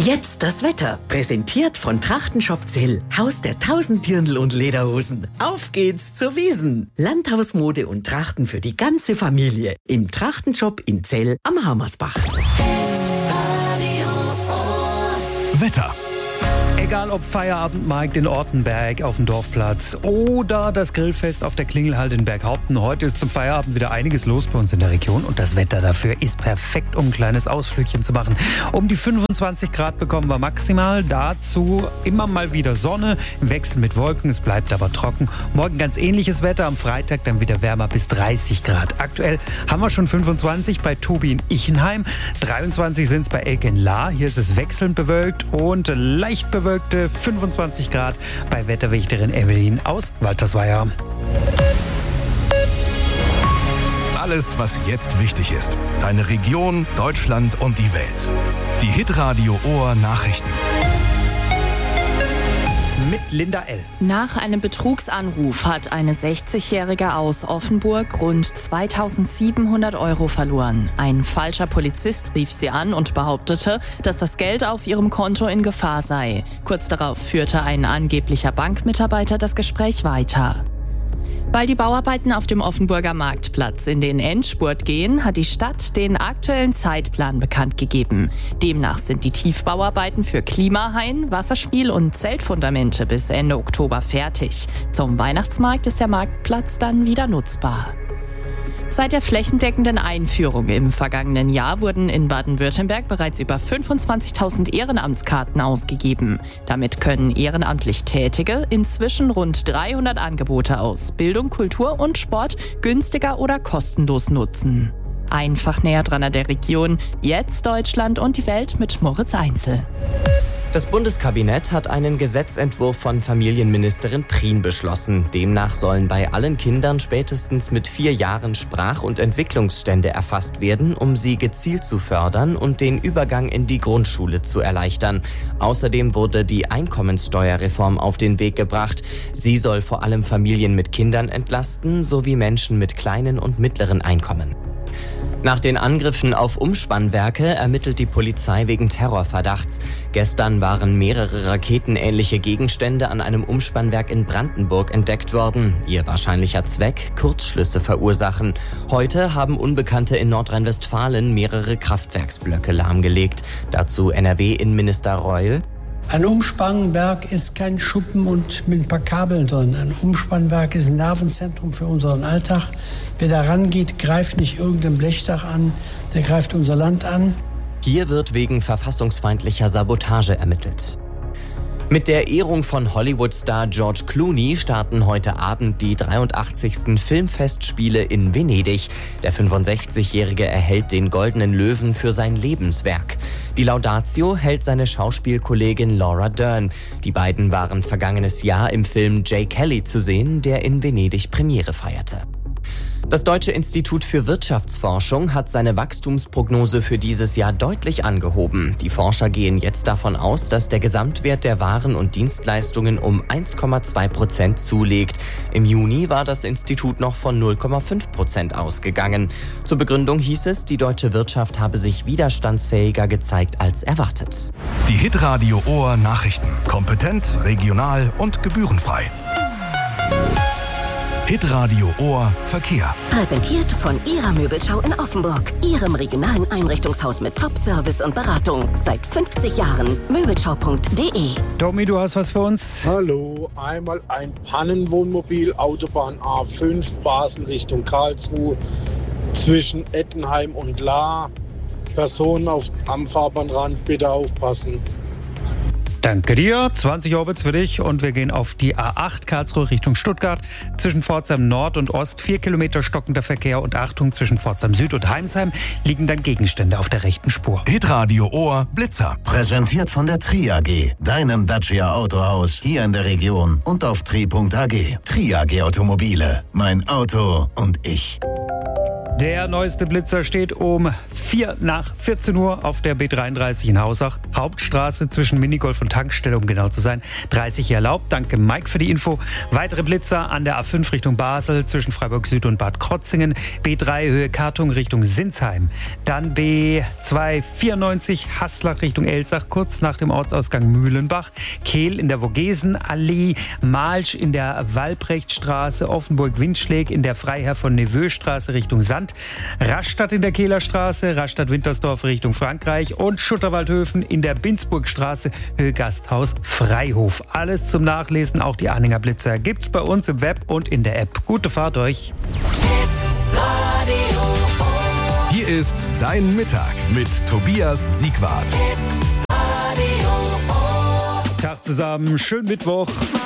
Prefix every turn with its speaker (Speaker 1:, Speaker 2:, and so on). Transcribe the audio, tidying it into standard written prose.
Speaker 1: Jetzt das Wetter, präsentiert von Trachtenshop Zell, Haus der 1000 Dirndl und Lederhosen. Auf geht's zur Wiesn. Landhausmode und Trachten für die ganze Familie. Im Trachtenshop in Zell am Hammersbach.
Speaker 2: Wetter.
Speaker 3: Egal ob Feierabendmarkt in Ortenberg auf dem Dorfplatz oder das Grillfest auf der Klingelhalde in Berghaupten. Heute ist zum Feierabend wieder einiges los bei uns in der Region und das Wetter dafür ist perfekt, um ein kleines Ausflügchen zu machen. Um die 25 Grad bekommen wir maximal. Dazu immer mal wieder Sonne im Wechsel mit Wolken. Es bleibt aber trocken. Morgen ganz ähnliches Wetter. Am Freitag dann wieder wärmer bis 30 Grad. Aktuell haben wir schon 25 bei Tobi in Ichenheim. 23 sind es bei Elke in Lahr. Hier ist es wechselnd bewölkt und leicht bewölkte 25 Grad bei Wetterwächterin Evelyn aus Waltersweier.
Speaker 2: Alles, was jetzt wichtig ist. Deine Region, Deutschland und die Welt. Die Hitradio Ohr Nachrichten.
Speaker 3: Mit Linda L.
Speaker 4: Nach einem Betrugsanruf hat eine 60-Jährige aus Offenburg rund 2.700 € verloren. Ein falscher Polizist rief sie an und behauptete, dass das Geld auf ihrem Konto in Gefahr sei. Kurz darauf führte ein angeblicher Bankmitarbeiter das Gespräch weiter. Weil die Bauarbeiten auf dem Offenburger Marktplatz in den Endspurt gehen, hat die Stadt den aktuellen Zeitplan bekannt gegeben. Demnach sind die Tiefbauarbeiten für Klimahain, Wasserspiel und Zeltfundamente bis Ende Oktober fertig. Zum Weihnachtsmarkt ist der Marktplatz dann wieder nutzbar. Seit der flächendeckenden Einführung im vergangenen Jahr wurden in Baden-Württemberg bereits über 25.000 Ehrenamtskarten ausgegeben. Damit können ehrenamtlich Tätige inzwischen rund 300 Angebote aus Bildung, Kultur und Sport günstiger oder kostenlos nutzen. Einfach näher dran an der Region, jetzt Deutschland und die Welt mit Moritz Einzel.
Speaker 5: Das Bundeskabinett hat einen Gesetzentwurf von Familienministerin Prien beschlossen. Demnach sollen bei allen Kindern spätestens mit 4 Jahren Sprach- und Entwicklungsstände erfasst werden, um sie gezielt zu fördern und den Übergang in die Grundschule zu erleichtern. Außerdem wurde die Einkommenssteuerreform auf den Weg gebracht. Sie soll vor allem Familien mit Kindern entlasten, sowie Menschen mit kleinen und mittleren Einkommen. Nach den Angriffen auf Umspannwerke ermittelt die Polizei wegen Terrorverdachts. Gestern waren mehrere raketenähnliche Gegenstände an einem Umspannwerk in Brandenburg entdeckt worden. Ihr wahrscheinlicher Zweck: Kurzschlüsse verursachen. Heute haben Unbekannte in Nordrhein-Westfalen mehrere Kraftwerksblöcke lahmgelegt. Dazu NRW-Innenminister Reul.
Speaker 6: Ein Umspannwerk ist kein Schuppen und mit ein paar Kabeln drin. Ein Umspannwerk ist ein Nervenzentrum für unseren Alltag. Wer da rangeht, greift nicht irgendein Blechdach an, der greift unser Land an.
Speaker 5: Hier wird wegen verfassungsfeindlicher Sabotage ermittelt. Mit der Ehrung von Hollywood-Star George Clooney starten heute Abend die 83. Filmfestspiele in Venedig. Der 65-Jährige erhält den Goldenen Löwen für sein Lebenswerk. Die Laudatio hält seine Schauspielkollegin Laura Dern. Die beiden waren vergangenes Jahr im Film J. Kelly zu sehen, der in Venedig Premiere feierte. Das Deutsche Institut für Wirtschaftsforschung hat seine Wachstumsprognose für dieses Jahr deutlich angehoben. Die Forscher gehen jetzt davon aus, dass der Gesamtwert der Waren und Dienstleistungen um 1,2% zulegt. Im Juni war das Institut noch von 0,5% ausgegangen. Zur Begründung hieß es, die deutsche Wirtschaft habe sich widerstandsfähiger gezeigt als erwartet.
Speaker 2: Die Hitradio Ohr Nachrichten. Kompetent, regional und gebührenfrei. Hitradio Ohr Verkehr.
Speaker 7: Präsentiert von Ihrer Möbelschau in Offenburg. Ihrem regionalen Einrichtungshaus mit Top-Service und Beratung. Seit 50 Jahren. Möbelschau.de.
Speaker 3: Tommy, du hast was für uns?
Speaker 8: Hallo, einmal ein Pannenwohnmobil, Autobahn A5, Basel Richtung Karlsruhe, zwischen Ettenheim und Lahr. Personen am Fahrbahnrand, bitte aufpassen.
Speaker 3: Danke dir. 20 Orbits für dich und wir gehen auf die A8 Karlsruhe Richtung Stuttgart. Zwischen Pforzheim Nord und Ost 4 Kilometer stockender Verkehr und Achtung, zwischen Pforzheim Süd und Heimsheim liegen dann Gegenstände auf der rechten Spur.
Speaker 2: Hitradio Ohr Blitzer.
Speaker 9: Präsentiert von der Tri AG, deinem Dacia Autohaus hier in der Region und auf tri.ag. Tri AG Automobile, mein Auto und ich.
Speaker 3: Der neueste Blitzer steht um 4 nach 14 Uhr auf der B33 in Hausach. Hauptstraße zwischen Minigolf und Tankstelle, um genau zu sein. 30 erlaubt. Danke Mike für die Info. Weitere Blitzer an der A5 Richtung Basel zwischen Freiburg Süd und Bad Krotzingen. B3 Höhe Kartung Richtung Sinsheim. Dann B294 Haslach Richtung Elsach, kurz nach dem Ortsausgang Mühlenbach. Kehl in der Vogesenallee. Malsch in der Walbrechtstraße. Offenburg-Windschläg in der Freiherr von Neveu-Straße Richtung Sand. Rastatt in der Kehlerstraße, Rastatt-Wintersdorf Richtung Frankreich und Schutterwaldhöfen in der Binsburgstraße, Höhe Gasthaus Freihof. Alles zum Nachlesen, auch die Arninger Blitzer gibt's bei uns im Web und in der App. Gute Fahrt euch.
Speaker 2: Hier ist Dein Mittag mit Tobias Siegwart.
Speaker 3: Tag zusammen, schönen Mittwoch.